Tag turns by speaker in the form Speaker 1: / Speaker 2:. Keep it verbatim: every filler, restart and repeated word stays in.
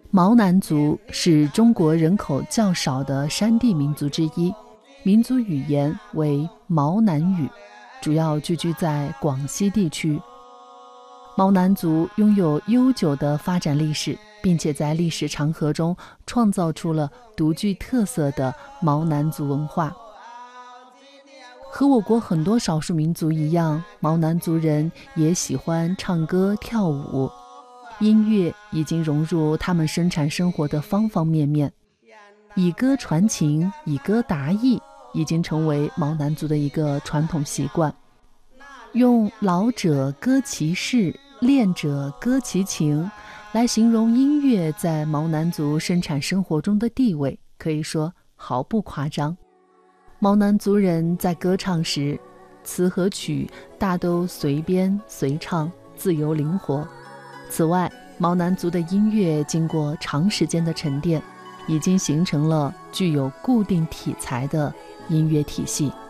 Speaker 1: 毛南族是中国人口较少的山地民族之一，民族语言为毛南语，主要聚居在广西地区。毛南族拥有悠久的发展历史，并且在历史长河中创造出了独具特色的毛南族文化。和我国很多少数民族一样，毛南族人也喜欢唱歌跳舞，音乐已经融入他们生产生活的方方面面。以歌传情，以歌达意，已经成为毛南族的一个传统习惯。用老者歌其事，练者歌其情来形容音乐在毛南族生产生活中的地位，可以说毫不夸张。毛南族人在歌唱时，词和曲大都随编随唱，自由灵活。此外，毛南族的音乐经过长时间的沉淀，已经形成了具有固定体裁的音乐体系。